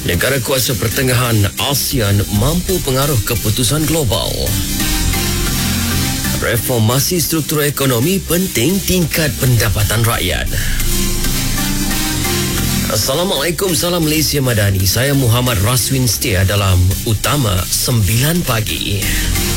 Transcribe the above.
Negara kuasa pertengahan ASEAN mampu pengaruh keputusan global. Reformasi struktur ekonomi penting tingkat pendapatan rakyat. Assalamualaikum, salam Malaysia Madani. Saya Muhammad Raswin setia dalam Utama 9 Pagi.